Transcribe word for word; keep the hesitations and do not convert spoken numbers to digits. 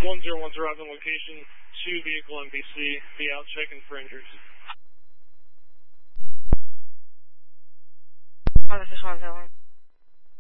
one zero one's arrived on location, two vehicle N B C, be out checking for injuries. Oh, this is one zero one.